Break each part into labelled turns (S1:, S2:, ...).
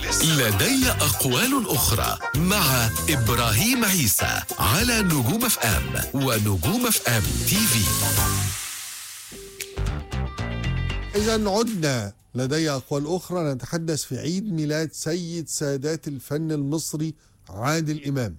S1: لدي أقوال أخرى مع إبراهيم عيسى على نجوم اف ام ونجوم اف ام تي في.
S2: إذا عدنا لدي أقوال أخرى، نتحدث في عيد ميلاد سيد سادات الفن المصري عادل إمام،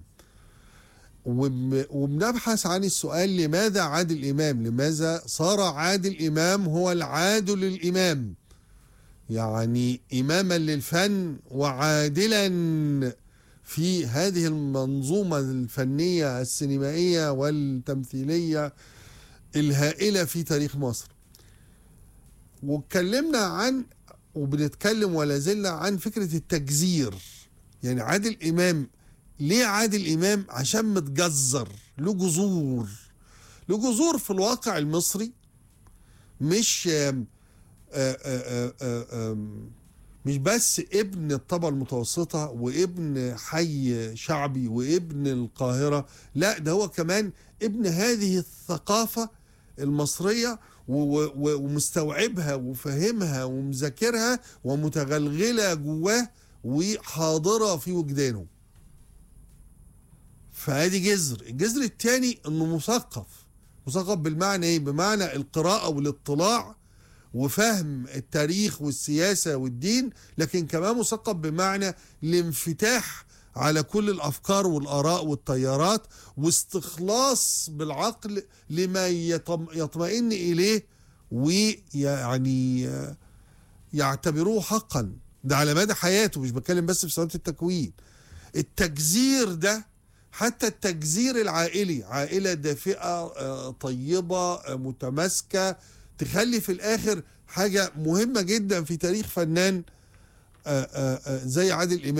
S2: وبنبحث عن السؤال: لماذا عادل إمام؟ لماذا صار عادل إمام هو العادل الإمام؟ يعني إماما للفن وعادلا في هذه المنظومة الفنية السينمائية والتمثيلية الهائلة في تاريخ مصر. واتكلمنا عن وبنتكلم ولا زلنا عن فكرة التجزير. يعني عادل إمام، ليه عادل إمام؟ عشان متجزر، له جذور في الواقع المصري، مش مش بس ابن الطبقة المتوسطة وابن حي شعبي وابن القاهرة، لا، ده هو كمان ابن هذه الثقافة المصرية ومستوعبها وفهمها ومذاكرها ومتغلغلة جواه وحاضرة في وجدانه. فهذه الجذر الثاني انه مثقف بالمعنى ايه؟ بمعنى القراءة والاطلاع وفهم التاريخ والسياسة والدين، لكن كمان مثقف بمعنى الانفتاح على كل الأفكار والآراء والتيارات واستخلاص بالعقل لما يطمئن إليه ويعني يعتبروه حقا. ده على مدى حياته، مش بتكلم بس في سنوات التكوين. التجزير ده، حتى التجزير العائلي، عائلة دافئة طيبة متماسكة، تخلي في الآخر حاجة مهمة جدا في تاريخ فنان زي عادل إمام.